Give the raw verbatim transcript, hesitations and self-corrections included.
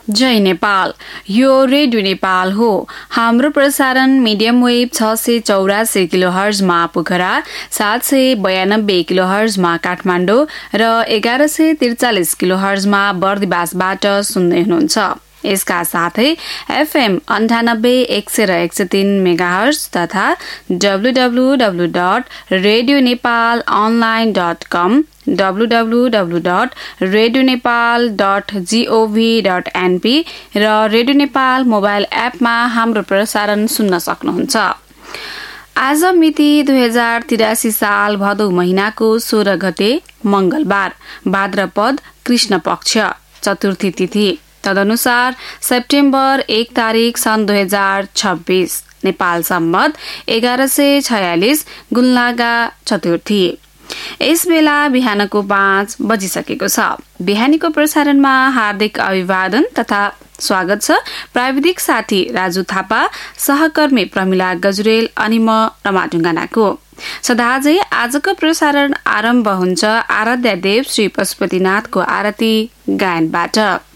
जय नेपाल। यो रेडियो नेपाल हो। हाम्रो प्रसारण मिडियम वेभ छ सय चौरासी किलो हर्जमा पोखरा, सात सय बयानब्बे किलो हर्जमा काठमाडौँ र एघार सय त्रिचालिस किलो हर्जमा बर्दिवासबाट सुन्दै हुनुहुन्छ। यसका साथै एफएम अन्ठानब्बे एक सय र एक सय तीन मेगा हर्ज तथा W W W dot radio Nepal online dot कम W W W dot radio Nepal dot gov dot NP र रेडियो नेपाल मोबाइल एपमा हाम्रो प्रसारण सुन्न सक्नुहुन्छ। आज मिति दुई हजार तिरासी साल भदौ महिनाको सोह्र गते मंगलबार, भाद्रपद कृष्ण पक्ष चतुर्थी तिथि, तदनुसार सेप्टेम्बर एक तारिक सन् दुई हजार छब्बीस, नेपाल सम्मत एघार सय छयालिस, गुल्लागा चतुर्थी। यस बेला बिहानको पाँच बजिसकेको छ। बिहानीको प्रसारणमा हार्दिक अभिवादन तथा स्वागत छ। प्राविधिक साथी राजु थापा, सहकर्मी प्रमिला गजुरेल अनि म रमा ढुङ्गानाको। सदाझै आजको प्रसारण आरम्भ हुन्छ आराध्या देव श्री पशुपतिनाथको आरती गायनबाट।